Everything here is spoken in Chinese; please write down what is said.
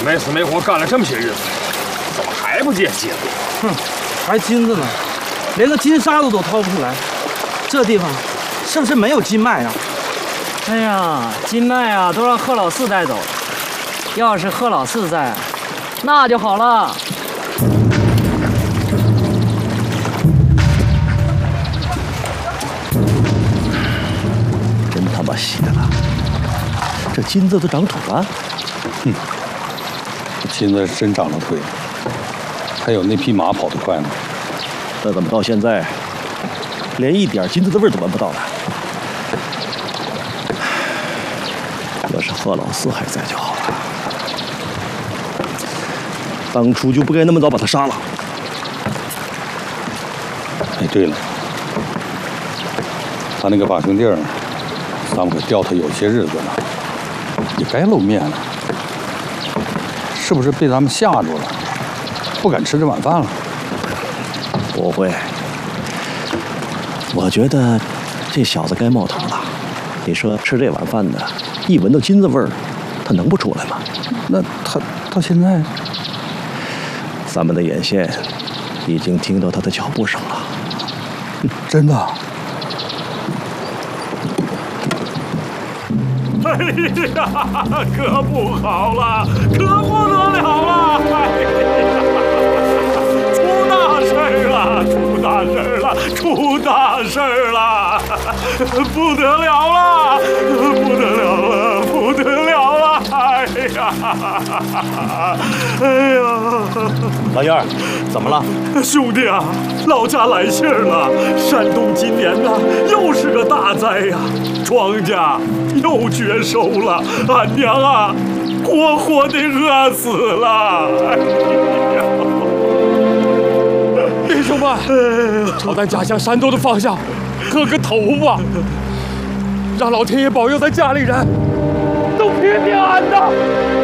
没死没活干了这么些日子，怎么还不见金子？ 哼，还金子呢，连个金沙子都掏不出来。这地方是不是没有金脉啊？ 哎呀，金脉啊，都让贺老四带走了。要是贺老四在，那就好了。 真他妈邪了！这金子都长腿了。 哼，这金子是真长了腿，还有那匹马跑得快呢。 那怎么到现在连一点金子的味儿都闻不到了？要是贺老四还在就好了。当初就不该那么早把他杀了。 哎，对了，他那个把兄弟儿，咱们可吊他有些日子了，也该露面了。是不是被咱们吓住了，不敢吃这晚饭了？ 不会，我觉得这小子该冒头了。你说吃这碗饭的，一闻到金子味儿，他能不出来吗？ 那他到现在， 咱们的眼线已经听到他的脚步声了。 真的？ 哎呀，可不好了，可不得了了！哎呀，出大事儿了，出大事儿了，出大事儿了！不得了了，不得了了，不得了了！哎呀，哎呀！ 老燕儿，怎么了？ 兄弟啊，老家来信儿了，山东今年呐又是个大灾呀，庄稼又绝收了，俺娘啊，活活的饿死了！哎呀！ 弟兄们，朝咱家乡山东的方向磕个头吧，让老天爷保佑咱家里人都平平安安的。